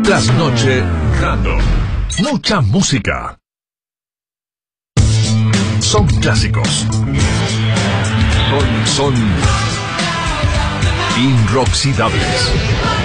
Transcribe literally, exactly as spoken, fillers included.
Trasnoche Random. Mucha música. Son clásicos. Son, son inoxidables.